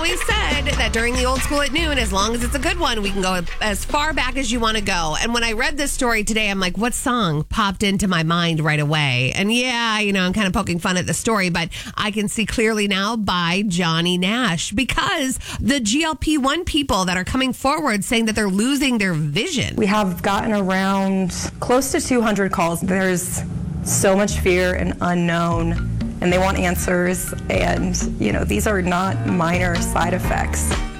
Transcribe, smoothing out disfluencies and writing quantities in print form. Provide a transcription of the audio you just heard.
always said that during the Old School at Noon, as long as it's a good one, we can go as far back as you want to go. And when I read this story today, I'm like, what song popped into my mind right away? And yeah, I'm kind of poking fun at the story, but I can see clearly now by Johnny Nash, because the GLP-1 people that are coming forward saying that they're losing their vision. We have gotten around close to 200 calls. There's so much fear and unknown, and they want answers. And, these are not minor side effects.